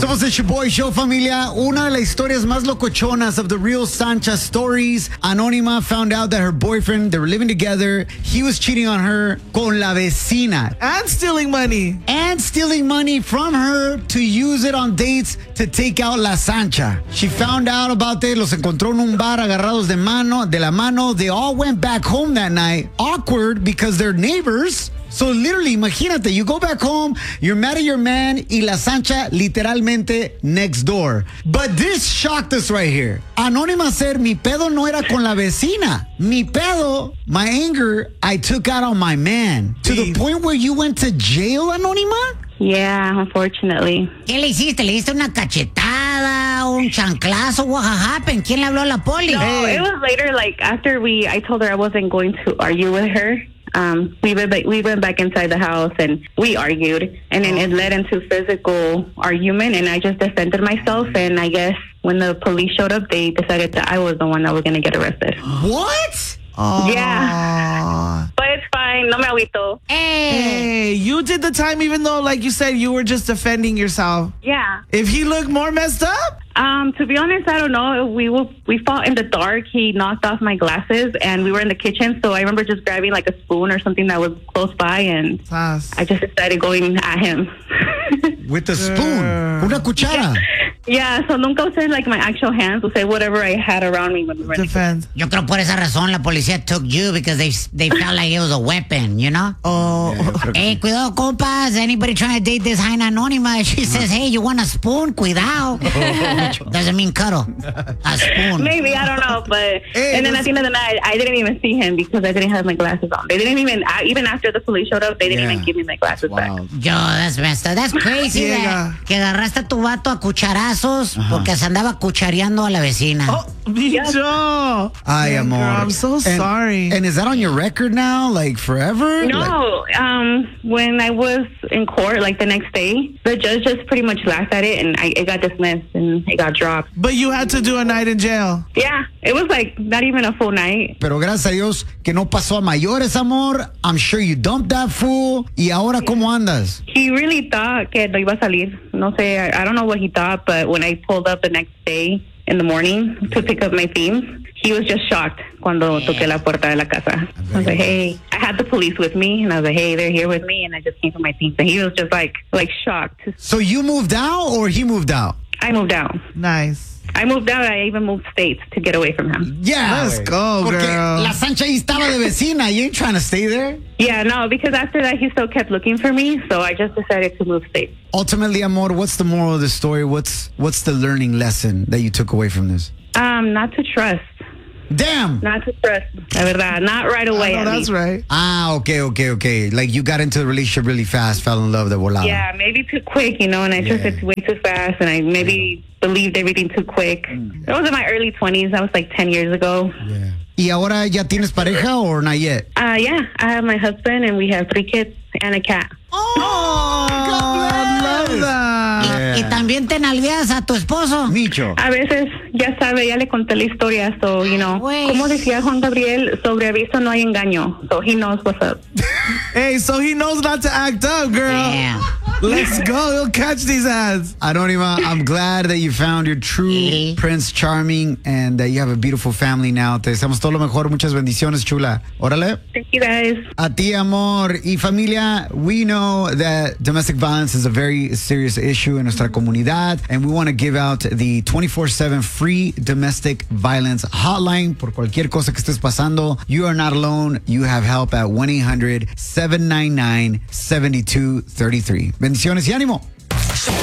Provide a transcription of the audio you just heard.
Somos el Shaboy Show, familia. Una de las historias más locochonas of the real Sancha stories. Anónima found out that her boyfriend, they were living together. He was cheating on her con la vecina. And stealing money. And stealing money from her to use it on dates to take out la Sancha. She found out about it. Los encontró en un bar agarrados de la mano. They all went back home that night. Awkward because they're neighbors. So literally, imagínate, you go back home, you're mad at your man, y la Sancha literalmente next door. But this shocked us right here. Anónima said, mi pedo no era con la vecina. Mi pedo, my anger, I took out on my man. To the point where you went to jail, Anónima? Yeah, unfortunately. ¿Qué le hiciste? ¿Le diste una cachetada, un chanclazo? What happened? ¿Quién le habló a la poli? No, it was later, like, after I told her I wasn't going to argue with her. We went back inside the house and we argued, and then it led into physical argument, and I just defended myself, and I guess when the police showed up, they decided that I was the one that was going to get arrested. What? Yeah. But it's fine. No me agüito. Hey, you did the time even though, like you said, you were just defending yourself. Yeah. If he looked more messed up? To be honest, I don't know. We fought in the dark. He knocked off my glasses, and we were in the kitchen. So I remember just grabbing like a spoon or something that was close by, and I just started going at him. With a spoon? Una cuchara? Yeah, so nunca usé like my actual hands. Usé whatever I had around me when we were defense. Yo creo por esa razón la policía took you because they felt like it was a weapon, you know? Oh. Hey, cuidado, compas. Anybody trying to date this Jaina Anónima? She says, hey, you want a spoon? Cuidado. Doesn't mean cuddle. A spoon. Maybe, I don't know. But and then at the end of the night, I didn't even see him because I didn't have my glasses on. They didn't even after the police showed up, they didn't even give me my glasses back. Yo, that's messed up. That's crazy. Que agarraste a tu vato a cucharazos porque se andaba cuchareando a la vecina. Oh, Micho. Ay, amor. Girl, I'm so sorry. And is that on your record now, like forever? No. When I was in court, like the next day, the judge just pretty much laughed at it, and it got dismissed and it got dropped. But you had to do a night in jail. Yeah, it was like not even a full night. Pero gracias a Dios que no pasó a mayores, amor. I'm sure you dumped that fool. ¿Y ahora cómo andas? He really thought que no iba a salir. No sé, I don't know what he thought, but when I pulled up the next day in the morning to pick up my things, he was just shocked cuando toqué la puerta de la casa. I was like, hey, I had the police with me, and I was like, hey, they're here with me, and I just came for my things. And he was just like shocked. So you moved out or he moved out? I moved out. Nice. I moved out. I even moved states to get away from him. Yeah. Let's go, Porque girl. la Sancha ahí estaba de vecina. You ain't trying to stay there? Yeah, no, because after that, he still kept looking for me, so I just decided to move states. Ultimately, amor, what's the moral of the story? What's the learning lesson that you took away from this? Not to trust. Damn. Not to trust. La verdad, not right away. Oh, that's right. Okay. Like you got into the relationship really fast, fell in love de volada. Yeah, maybe too quick, and I trusted way too fast, and I maybe believed everything too quick. That was in my early 20s. That was like 10 years ago. Yeah. ¿Y ahora ya tienes pareja or not yet? Yeah, I have my husband, and we have 3 kids and a cat. Oh, I love that. Yeah. Y también te nalgueas a tu esposo. Micho. A veces, ya sabe, ya le conté la historia, so, como decía Juan Gabriel, sobre aviso no hay engaño, so he knows what's up. Hey, so he knows not to act up, girl. Damn. Let's go. He'll catch these ads. Anónima, I'm glad that you found your true Prince Charming and that you have a beautiful family now. Te deseamos todo lo mejor. Muchas bendiciones, chula. Órale. Thank you, guys. A ti, amor. Y familia, we know that domestic violence is a very serious issue in nuestra comunidad, and we want to give out the 24/7 free domestic violence hotline por cualquier cosa que estés pasando. You are not alone. You have help at 1-800-799-7233. Bendiciones y ánimo.